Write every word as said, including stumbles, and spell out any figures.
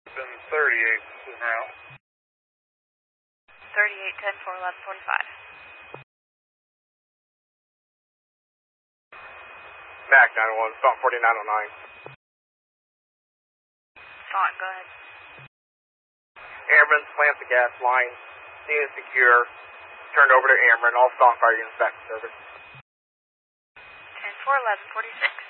Been thirty-eight route. thirty-eight, ten, four, eleven, forty-five. Mac nine one, Staunton forty-nine oh nine. Staunton, go ahead. Airmen, slant the gas line. Scene is secure. Turned over to Airmen. All Staunton fire units back to service. ten, four, eleven, forty-six.